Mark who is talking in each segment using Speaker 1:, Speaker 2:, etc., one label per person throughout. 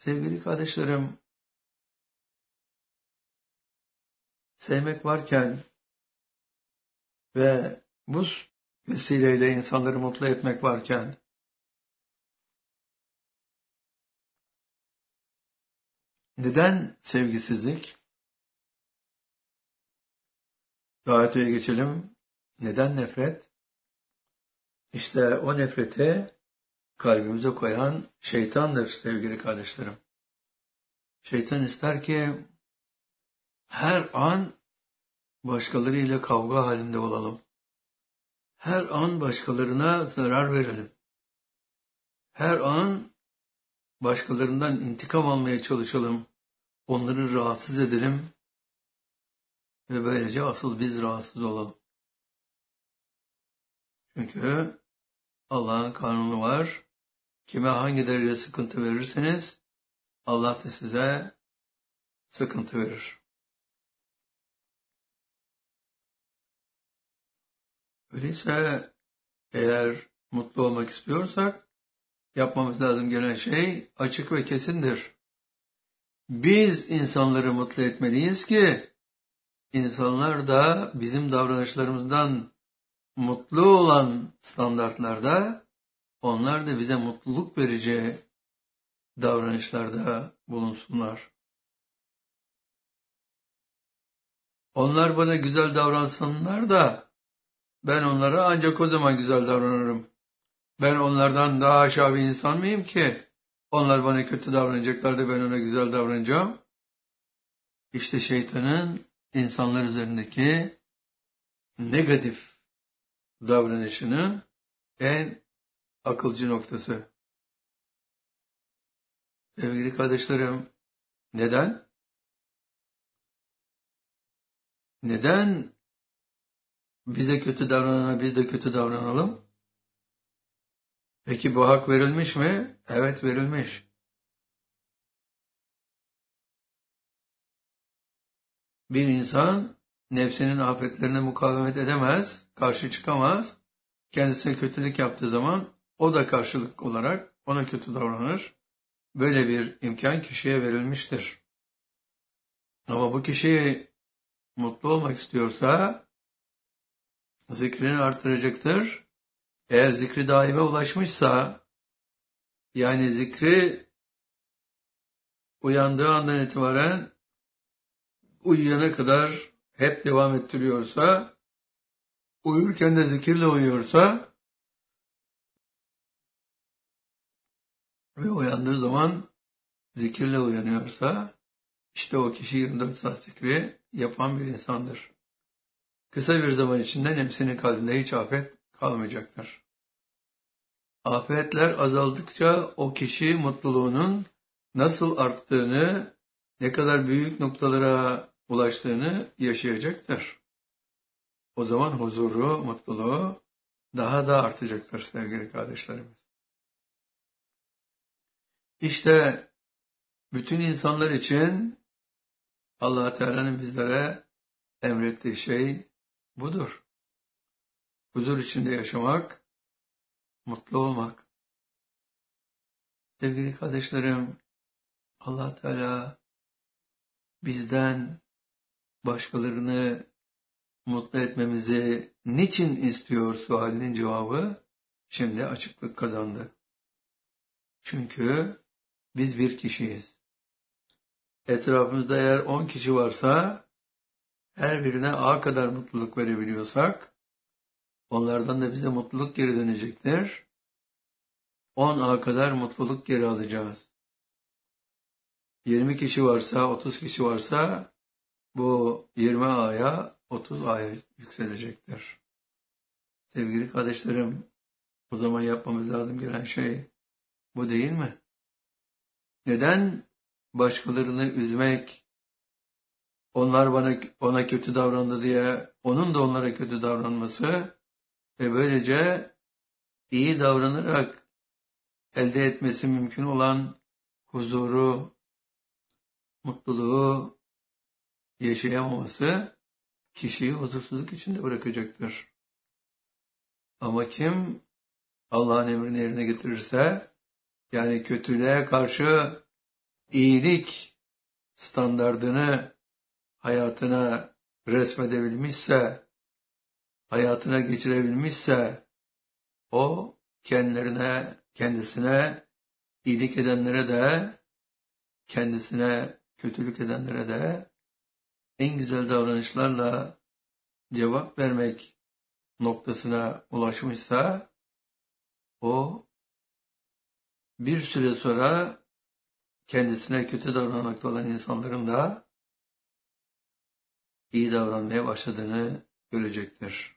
Speaker 1: Sevgili kardeşlerim, sevmek varken ve bu vesileyle insanları mutlu etmek varken, neden sevgisizlik? Daha öteye geçelim. Neden nefret? İşte o nefreti kalbimize koyan şeytandır sevgili kardeşlerim. Şeytan ister ki her an başkalarıyla kavga halinde olalım. Her an başkalarına zarar verelim. Her an başkalarından intikam almaya çalışalım. Onları rahatsız edelim. Ve böylece asıl biz rahatsız olalım. Çünkü Allah'ın kanunu var. Kime hangi derecede sıkıntı verirseniz Allah da size sıkıntı verir. Öyleyse eğer mutlu olmak istiyorsak yapmamız lazım gelen şey açık ve kesindir. Biz insanları mutlu etmeliyiz ki insanlar da bizim davranışlarımızdan mutlu olan standartlarda onlar da bize mutluluk verici davranışlarda bulunsunlar. Onlar bana güzel davransınlar da ben onlara ancak o zaman güzel davranırım. Ben onlardan daha aşağı bir insan mıyım ki? Onlar bana kötü davranacaklar da ben ona güzel davranacağım. İşte şeytanın insanlar üzerindeki negatif davranışının en akılcı noktası. Sevgili kardeşlerim, neden? Neden bize kötü davranana biz de kötü davranalım? Peki bu hak verilmiş mi? Evet, verilmiş. Bir insan nefsinin afetlerine mukavemet edemez, karşı çıkamaz. Kendisine kötülük yaptığı zaman o da karşılık olarak ona kötü davranır. Böyle bir imkan kişiye verilmiştir. Ama bu kişi mutlu olmak istiyorsa zikrini arttıracaktır. Eğer zikri daime ulaşmışsa, yani zikri uyandığı andan itibaren uyuyana kadar hep devam ettiriyorsa, uyurken de zikirle uyuyorsa ve uyandığı zaman zikirle uyanıyorsa, işte o kişi 24 saat zikri yapan bir insandır. Kısa bir zaman içinde nefsinin kalbinde hiç afet kalmayacaktır. Afetler azaldıkça o kişi mutluluğunun nasıl arttığını, ne kadar büyük noktalara ulaştığını yaşayacaktır. O zaman huzuru, mutluluğu daha da artacaktır sevgili kardeşlerimiz. İşte bütün insanlar için Allah Teala'nın bizlere emrettiği şey budur. Huzur içinde yaşamak, mutlu olmak. Sevgili kardeşlerim, Allah Teala bizden başkalarını mutlu etmemizi niçin istiyor sualinin cevabı şimdi açıklık kazandı. Çünkü biz bir kişiyiz. Etrafımızda eğer 10 kişi varsa her birine A kadar mutluluk verebiliyorsak onlardan da bize mutluluk geri dönecektir. 10 A kadar mutluluk geri alacağız. 20 kişi varsa, 30 kişi varsa bu 20 A'ya 30 A'ya yükselecektir. Sevgili kardeşlerim, o zaman yapmamız lazım gelen şey bu değil mi? Neden başkalarını üzmek, onlar ona kötü davrandı diye onun da onlara kötü davranması ve böylece iyi davranarak elde etmesi mümkün olan huzuru, mutluluğu yaşayamaması kişiyi huzursuzluk içinde bırakacaktır. Ama kim Allah'ın emrini yerine getirirse, yani kötülüğe karşı iyilik standardını hayatına resmedebilmişse, hayatına geçirebilmişse, o kendisine iyilik edenlere de, kendisine kötülük edenlere de en güzel davranışlarla cevap vermek noktasına ulaşmışsa, o bir süre sonra kendisine kötü davranmakta olan insanların da iyi davranmaya başladığını görecektir.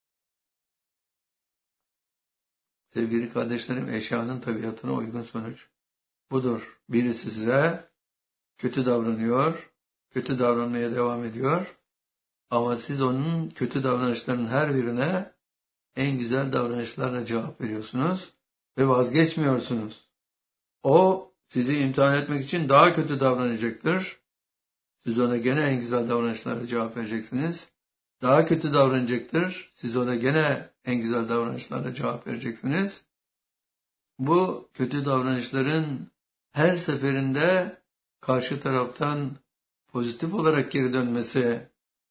Speaker 1: Sevgili kardeşlerim, eşyanın tabiatına uygun sonuç budur. Birisi size kötü davranıyor, kötü davranmaya devam ediyor. Ama siz onun kötü davranışlarının her birine en güzel davranışlarla cevap veriyorsunuz ve vazgeçmiyorsunuz. O sizi imtihan etmek için daha kötü davranacaktır. Siz ona gene en güzel davranışlarla cevap vereceksiniz. Daha kötü davranacaktır. Siz ona gene en güzel davranışlarla cevap vereceksiniz. Bu kötü davranışların her seferinde karşı taraftan pozitif olarak geri dönmesi,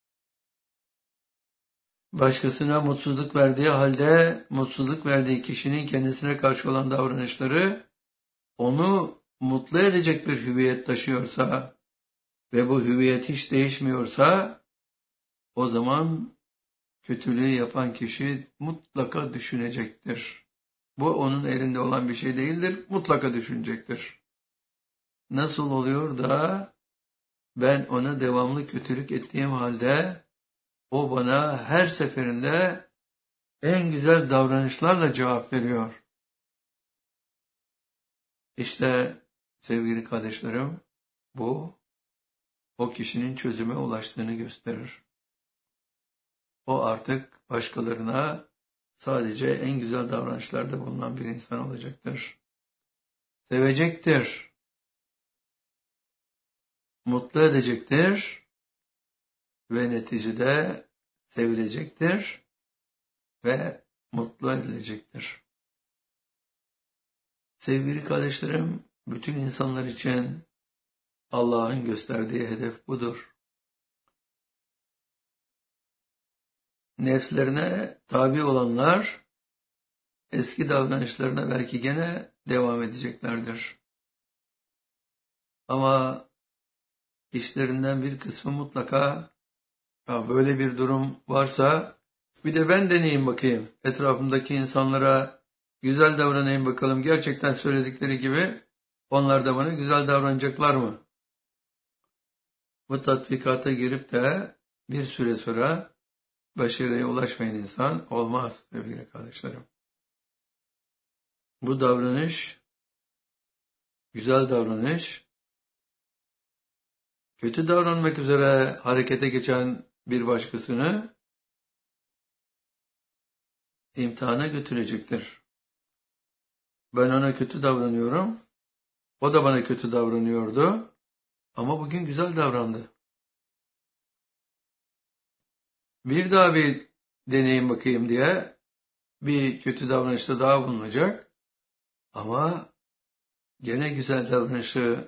Speaker 1: başkasına mutsuzluk verdiği halde mutsuzluk verdiği kişinin kendisine karşı olan davranışları onu mutlu edecek bir hüviyet taşıyorsa ve bu hüviyet hiç değişmiyorsa, o zaman kötülüğü yapan kişi mutlaka düşünecektir. Bu onun elinde olan bir şey değildir, mutlaka düşünecektir. Nasıl oluyor da ben ona devamlı kötülük ettiğim halde o bana her seferinde en güzel davranışlarla cevap veriyor? İşte sevgili kardeşlerim, bu o kişinin çözüme ulaştığını gösterir. O artık başkalarına sadece en güzel davranışlarda bulunan bir insan olacaktır. Sevecektir, mutlu edecektir ve neticede sevilecektir ve mutlu edilecektir. Sevgili kardeşlerim, bütün insanlar için Allah'ın gösterdiği hedef budur. Nefslerine tabi olanlar eski davranışlarına belki gene devam edeceklerdir. Ama işlerinden bir kısmı mutlaka, ya böyle bir durum varsa bir de ben deneyeyim bakayım. Etrafımdaki insanlara güzel davranayım bakalım. Gerçekten söyledikleri gibi onlar da bana güzel davranacaklar mı? Bu tatbikata girip de bir süre sonra başarıya ulaşmayan insan olmaz sevgili kardeşlerim. Bu davranış, güzel davranış, kötü davranmak üzere harekete geçen bir başkasını imtihana götürecektir. Ben ona kötü davranıyorum, o da bana kötü davranıyordu ama bugün güzel davrandı. Bir daha bir deneyim bakayım diye bir kötü davranışta daha bulunacak ama gene güzel davranışı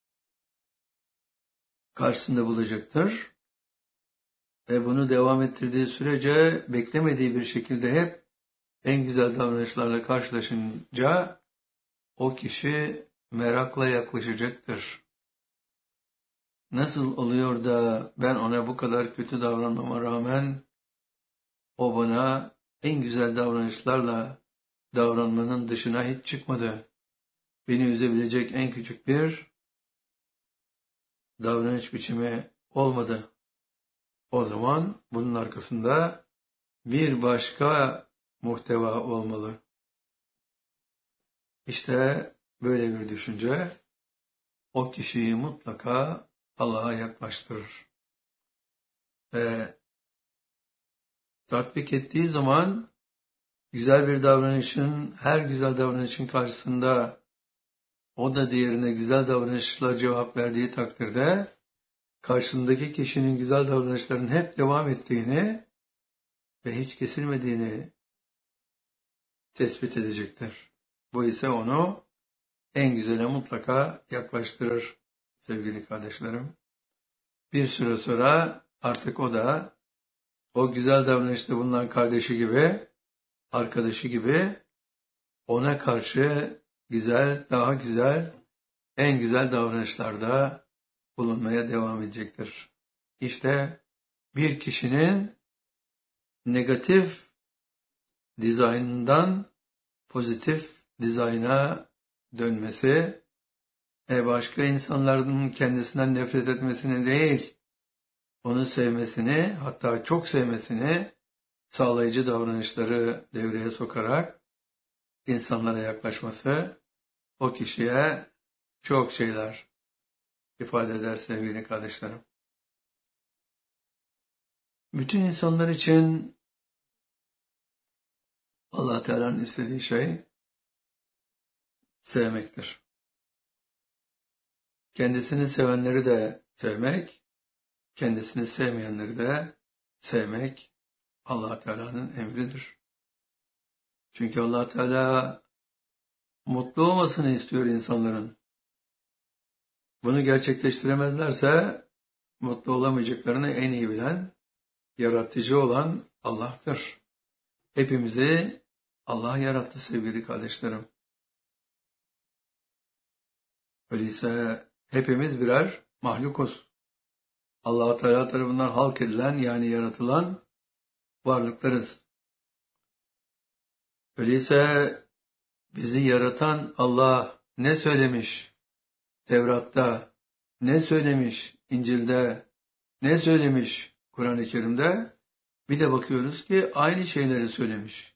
Speaker 1: karşısında bulacaktır. Ve bunu devam ettirdiği sürece beklemediği bir şekilde hep en güzel davranışlarla karşılaşınca o kişi merakla yaklaşacaktır. Nasıl oluyor da ben ona bu kadar kötü davranmama rağmen o bana en güzel davranışlarla davranmanın dışına hiç çıkmadı. Beni üzebilecek en küçük bir davranış biçimi olmadı. O zaman bunun arkasında bir başka muhteva olmalı. İşte böyle bir düşünce o kişiyi mutlaka Allah'a yaklaştırır. Ve tatbik ettiği zaman güzel bir davranışın, her güzel davranışın karşısında o da diğerine güzel davranışla cevap verdiği takdirde karşısındaki kişinin güzel davranışlarının hep devam ettiğini ve hiç kesilmediğini tespit edecektir. Bu ise onu en güzele mutlaka yaklaştırır. sevgili kardeşlerim. Bir süre sonra artık o da o güzel davranışta bulunan kardeşi gibi, arkadaşı gibi ona karşı güzel, daha güzel, en güzel davranışlarda bulunmaya devam edecektir. İşte bir kişinin negatif dizaynından pozitif dizayna dönmesi, başka insanların kendisinden nefret etmesini değil, onu sevmesini, hatta çok sevmesini sağlayıcı davranışları devreye sokarak insanlara yaklaşması o kişiye çok şeyler ifade eder sevgili kardeşlerim. Bütün insanlar için Allah Teala'nın istediği şey sevmektir. Kendisini sevenleri de sevmek, kendisini sevmeyenleri de sevmek Allah Teala'nın emridir. Çünkü Allah Teala mutlu olmasını istiyor insanların. Bunu gerçekleştiremezlerse mutlu olamayacaklarını en iyi bilen, yaratıcı olan Allah'tır. Hepimizi Allah yarattı sevgili kardeşlerim. Öyleyse hepimiz birer mahlukuz. Allah Teala tarafından halk edilen, yani yaratılan varlıklarız. Öyleyse bizi yaratan Allah ne söylemiş Tevrat'ta, ne söylemiş İncil'de, ne söylemiş Kur'an-ı Kerim'de, bir de bakıyoruz ki aynı şeyleri söylemiş.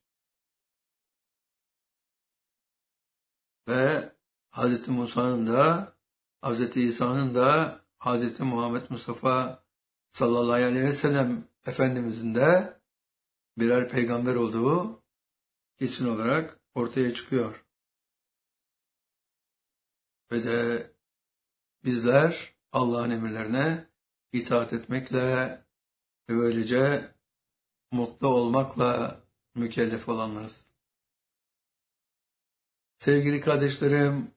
Speaker 1: Ve Hz. Musa'nın da, Hz. İsa'nın da, Hz. Muhammed Mustafa sallallahu aleyhi ve sellem Efendimizin de birer peygamber olduğu kesin olarak ortaya çıkıyor. Ve de bizler Allah'ın emirlerine itaat etmekle ve böylece mutlu olmakla mükellef olanlarız. Sevgili kardeşlerim,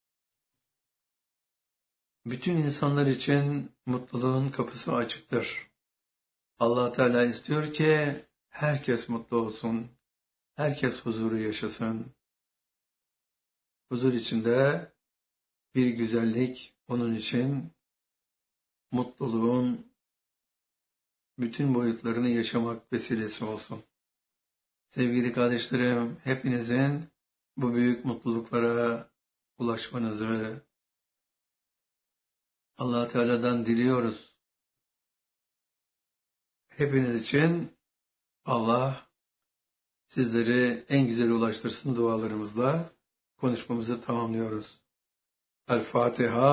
Speaker 1: bütün insanlar için mutluluğun kapısı açıktır. Allah Teala istiyor ki herkes mutlu olsun, herkes huzuru yaşasın. Huzur içinde bir güzellik onun için mutluluğun bütün boyutlarını yaşamak vesilesi olsun. Sevgili kardeşlerim, hepinizin bu büyük mutluluklara ulaşmanızı Allah Teala'dan diliyoruz. Hepiniz için Allah sizleri en güzel ulaştırsın dualarımızla konuşmamızı tamamlıyoruz. El Fatiha.